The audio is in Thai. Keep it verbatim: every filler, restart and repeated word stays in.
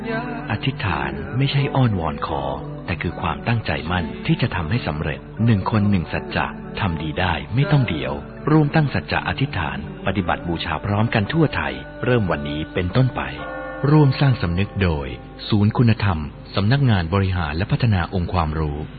อธิษฐานไม่ใช่อ้อนวอนขอแต่คือความตั้งใจมั่นที่จะทำให้สำเร็จหนึ่งคนหนึ่งสัจจะทำดีได้ไม่ต้องเดี่ยวร่วมตั้งสัจจะอธิษฐานปฏิบัติบูชาพร้อมกันทั่วไทยเริ่มวันนี้เป็นต้นไปร่วมสร้างสำนึกโดยศูนย์คุณธรรมสำนักงานบริหารและพัฒนาองค์ความรู้